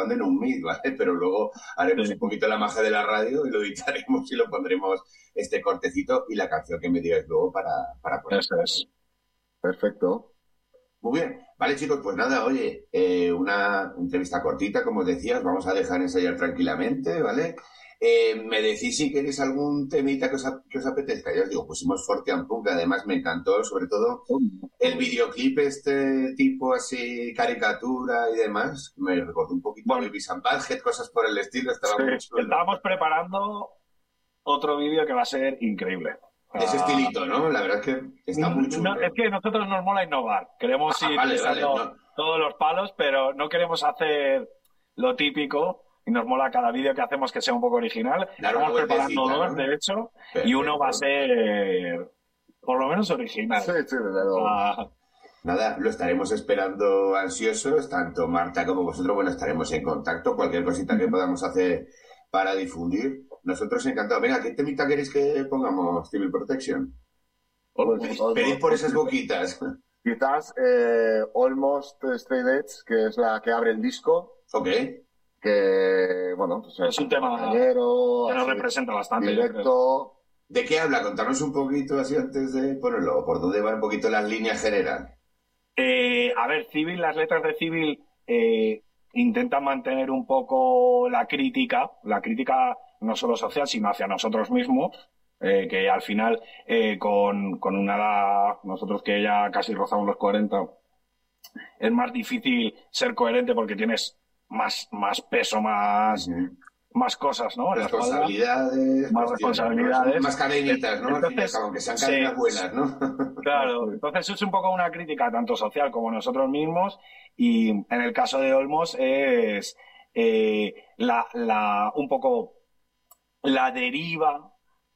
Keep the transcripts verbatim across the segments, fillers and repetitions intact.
grabando en un Meet, ¿vale? Pero luego haremos sí. un poquito la magia de la radio y lo editaremos y lo pondremos este cortecito y la canción que me digáis luego para, para poner. Eso es. Perfecto. Muy bien. Vale, chicos, pues nada, oye, eh, una entrevista cortita, como os decías, vamos a dejar ensayar tranquilamente, ¿vale? Eh, me decís si queréis algún temita que os, que os apetezca. Ya os digo, pusimos Fortean Punk, que además me encantó, sobre todo el videoclip este tipo así, caricatura y demás. Me recordó un poquito bueno, Baby Sam Badhead, cosas por el estilo, estaba sí, muy chulo. Estábamos preparando otro vídeo que va a ser increíble. De ese estilito, ¿no? La verdad es que está muy chulo. No, es que a nosotros nos mola innovar. Queremos ah, ir vale, pisando vale, no. todos los palos, pero no queremos hacer lo típico. Y nos mola cada vídeo que hacemos que sea un poco original. Claro, Estamos preparando dos, ¿no? de hecho, Perfecto. Y uno va a ser por lo menos original. Sí, sí, pero... Ah. Nada, lo estaremos esperando ansiosos, tanto Marta como vosotros. Bueno, estaremos en contacto. Cualquier cosita que podamos hacer para difundir. Nosotros encantados. Venga, ¿qué temita queréis que pongamos, Civil Protection? Pues, Pedid por esas boquitas. Quizás eh, Almost Straight Edge, que es la que abre el disco. Ok. Que, bueno, pues es un tema compañero, que nos representa bastante. Directo. ¿De qué habla? Contarnos un poquito así antes de ponerlo. ¿Por dónde van un poquito las líneas generales? Eh, a ver, Civil, las letras de Civil eh, intentan mantener un poco la crítica, la crítica no solo social, sino hacia nosotros mismos. Eh, que al final, eh, con, con una edad, nosotros que ya casi rozamos los cuarenta, es más difícil ser coherente porque tienes más, más peso, más, uh-huh. más cosas, ¿no? Responsabilidades. Más responsabilidades. Más cadenitas, ¿no? Entonces, aunque sean cadenas sí, buenas, ¿no? Claro. Entonces es un poco una crítica tanto social como nosotros mismos y en el caso de Olmos es eh, la, la, un poco la deriva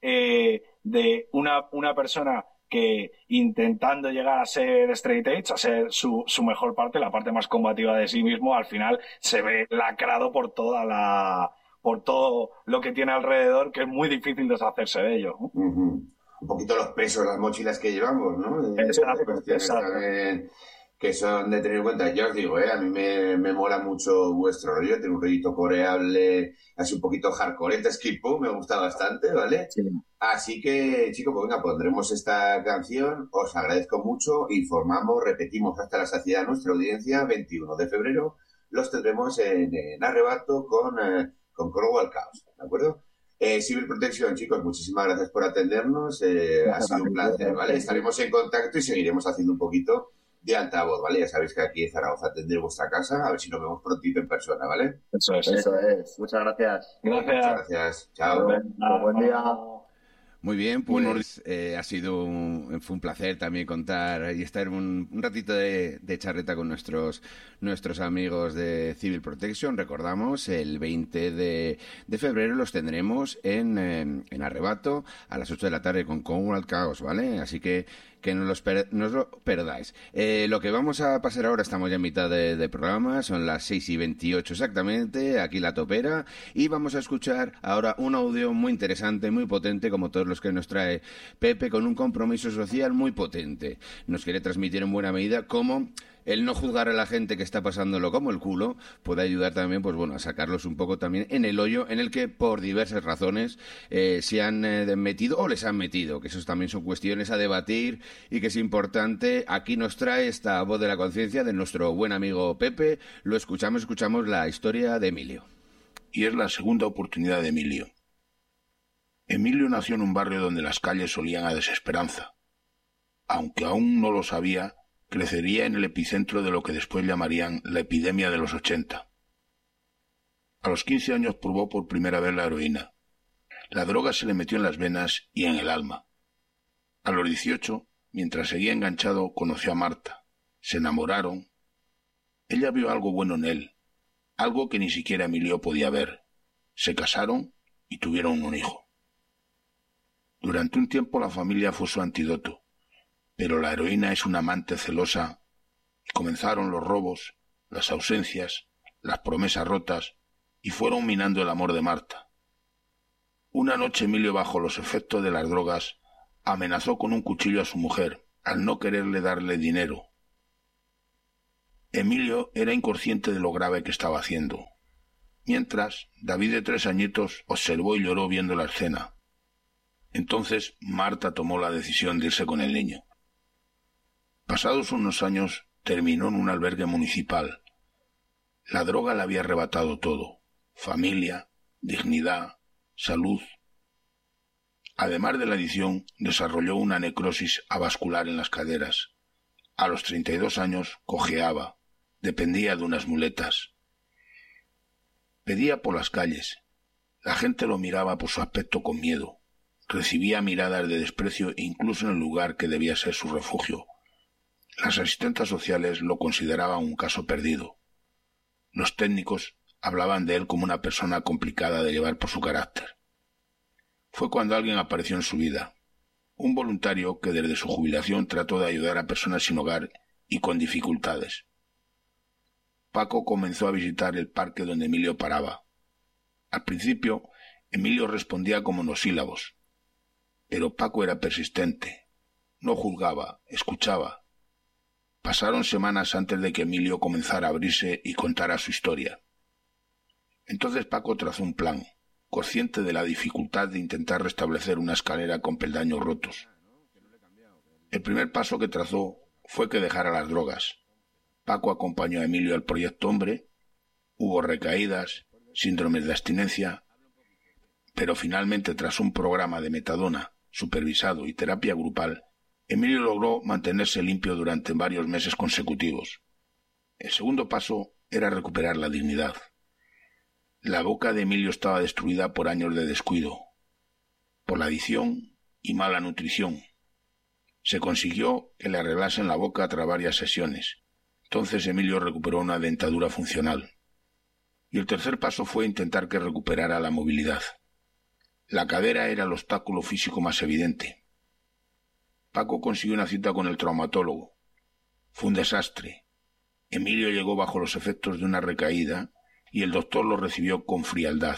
eh, de una, una persona que intentando llegar a ser straight edge, a ser su, su mejor parte, la parte más combativa de sí mismo, al final se ve lacrado por toda la, por todo lo que tiene alrededor, que es muy difícil deshacerse de ello, ¿no? Uh-huh. Un poquito los pesos, las mochilas que llevamos, ¿no? Exacto, exacto. También que son de tener en cuenta. Ya os digo, ¿eh? A mí me, me mola mucho vuestro rollo, tiene un rollito coreable, así un poquito hardcore, skip pop, me gusta bastante, ¿vale? Sí. Así que, chicos, pues venga, pondremos esta canción, os agradezco mucho, informamos, repetimos hasta la saciedad nuestra audiencia, veintiuno de febrero, los tendremos en, en Arrebato con, eh, con Cornwall Chaos, ¿de acuerdo? Eh, Civil Protection, chicos, muchísimas gracias por atendernos, eh, ha sido un placer, ¿vale? Estaremos en contacto y seguiremos haciendo un poquito de altavoz, ¿vale? Ya sabéis que aquí en Zaragoza tendré vuestra casa, a ver si nos vemos prontito en persona, ¿vale? Eso es. Eso es. Muchas gracias. Gracias. Muchas gracias. Chao. Buen, buen día. Muy bien, pues eh, ha sido un, fue un placer también contar y estar un, un ratito de, de charreta con nuestros nuestros amigos de Civil Protection. Recordamos, el veinte de febrero los tendremos en, en, en Arrebato a las ocho de la tarde con Cornwall Chaos, ¿vale? Así que que no, los per, no os lo perdáis. Eh, lo que vamos a pasar ahora, estamos ya en mitad de, de programa, son las seis y veintiocho exactamente, aquí la topera, y vamos a escuchar ahora un audio muy interesante, muy potente, como todos los que nos trae Pepe, con un compromiso social muy potente. Nos quiere transmitir en buena medida cómo el no juzgar a la gente que está pasándolo como el culo puede ayudar también, pues bueno, a sacarlos un poco también en el hoyo en el que por diversas razones eh, se han eh, metido o les han metido, que esos también son cuestiones a debatir y que es importante. Aquí nos trae esta voz de la conciencia de nuestro buen amigo Pepe. Lo escuchamos, escuchamos la historia de Emilio. Y es la segunda oportunidad de Emilio. Emilio nació en un barrio donde las calles olían a desesperanza. Aunque aún no lo sabía, crecería en el epicentro de lo que después llamarían la epidemia de los ochenta. A los quince años probó por primera vez la heroína. La droga se le metió en las venas y en el alma. A los dieciocho, mientras seguía enganchado, conoció a Marta. Se enamoraron. Ella vio algo bueno en él, algo que ni siquiera Emilio podía ver. Se casaron y tuvieron un hijo. Durante un tiempo la familia fue su antídoto. Pero la heroína es una amante celosa y comenzaron los robos, las ausencias, las promesas rotas y fueron minando el amor de Marta. Una noche Emilio, bajo los efectos de las drogas, amenazó con un cuchillo a su mujer al no quererle darle dinero. Emilio era inconsciente de lo grave que estaba haciendo. Mientras, David de tres añitos observó y lloró viendo la escena. Entonces Marta tomó la decisión de irse con el niño. Pasados unos años, terminó en un albergue municipal. La droga le había arrebatado todo: familia, dignidad, salud. Además de la adicción, desarrolló una necrosis avascular en las caderas. A los treinta y dos años cojeaba, dependía de unas muletas. Pedía por las calles. La gente lo miraba por su aspecto con miedo. Recibía miradas de desprecio incluso en el lugar que debía ser su refugio. Las asistentes sociales lo consideraban un caso perdido. Los técnicos hablaban de él como una persona complicada de llevar por su carácter. Fue cuando alguien apareció en su vida, un voluntario que desde su jubilación trató de ayudar a personas sin hogar y con dificultades. Paco comenzó a visitar el parque donde Emilio paraba. Al principio, Emilio respondía con monosílabos, pero Paco era persistente. No juzgaba, escuchaba. Pasaron semanas antes de que Emilio comenzara a abrirse y contara su historia. Entonces Paco trazó un plan, consciente de la dificultad de intentar restablecer una escalera con peldaños rotos. El primer paso que trazó fue que dejara las drogas. Paco acompañó a Emilio al Proyecto Hombre. Hubo recaídas, síndromes de abstinencia, pero finalmente, tras un programa de metadona supervisado y terapia grupal, Emilio logró mantenerse limpio durante varios meses consecutivos. El segundo paso era recuperar la dignidad. La boca de Emilio estaba destruida por años de descuido, por la adicción y mala nutrición. Se consiguió que le arreglasen la boca tras varias sesiones. Entonces Emilio recuperó una dentadura funcional. Y el tercer paso fue intentar que recuperara la movilidad. La cadera era el obstáculo físico más evidente. Paco consiguió una cita con el traumatólogo. Fue un desastre. Emilio llegó bajo los efectos de una recaída y el doctor lo recibió con frialdad.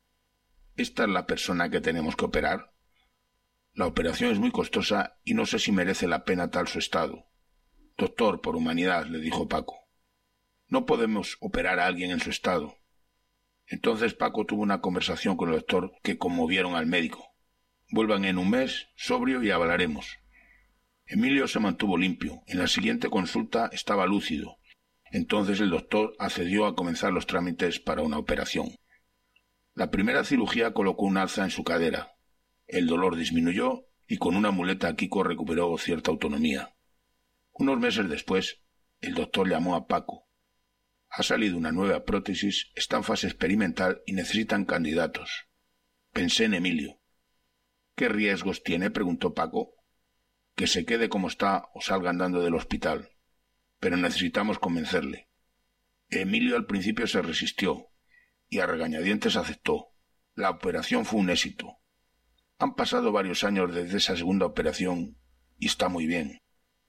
¿Esta es la persona que tenemos que operar? La operación es muy costosa y no sé si merece la pena tal su estado. Doctor, por humanidad, le dijo Paco. No podemos operar a alguien en su estado. Entonces Paco tuvo una conversación con el doctor que conmovieron al médico. Vuelvan en un mes, sobrio, y hablaremos. Emilio se mantuvo limpio. En la siguiente consulta estaba lúcido. Entonces el doctor accedió a comenzar los trámites para una operación. La primera cirugía colocó un alza en su cadera. El dolor disminuyó y con una muleta Kiko recuperó cierta autonomía. Unos meses después, el doctor llamó a Paco. Ha salido una nueva prótesis, está en fase experimental y necesitan candidatos. Pensé en Emilio. ¿Qué riesgos tiene?, preguntó Paco. Que se quede como está o salga andando del hospital. Pero necesitamos convencerle. Emilio al principio se resistió y a regañadientes aceptó. La operación fue un éxito. Han pasado varios años desde esa segunda operación y está muy bien.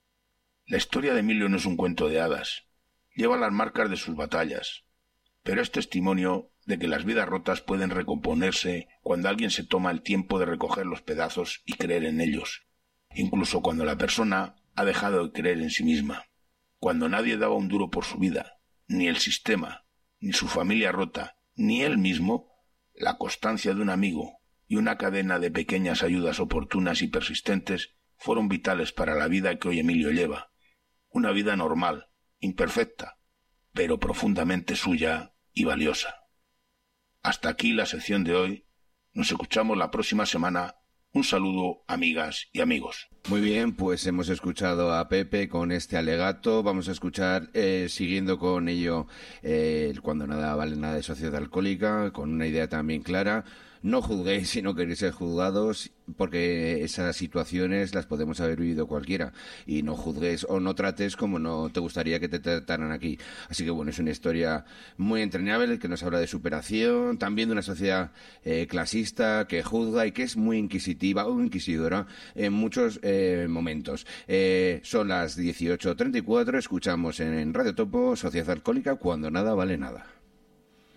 La historia de Emilio no es un cuento de hadas. Lleva las marcas de sus batallas, pero es testimonio de que las vidas rotas pueden recomponerse cuando alguien se toma el tiempo de recoger los pedazos y creer en ellos, incluso cuando la persona ha dejado de creer en sí misma, cuando nadie daba un duro por su vida, ni el sistema, ni su familia rota, ni él mismo. La constancia de un amigo y una cadena de pequeñas ayudas oportunas y persistentes fueron vitales para la vida que hoy Emilio lleva. Una vida normal, imperfecta, pero profundamente suya y valiosa. Hasta aquí la sección de hoy. Nos escuchamos la próxima semana. Un saludo, amigas y amigos. Muy bien, pues hemos escuchado a Pepe con este alegato. Vamos a escuchar, eh, siguiendo con ello, eh, Cuando nada vale nada de Sociedad Alcohólica, con una idea también clara. No juzguéis si no queréis ser juzgados, porque esas situaciones las podemos haber vivido cualquiera. Y no juzgues o no trates como no te gustaría que te trataran aquí. Así que bueno, es una historia muy entrañable que nos habla de superación, también de una sociedad eh, clasista que juzga y que es muy inquisitiva o inquisidora en muchos eh, momentos. Eh, son las dieciocho treinta y cuatro, escuchamos en Radio Topo Sociedad Alcohólica, Cuando nada vale nada.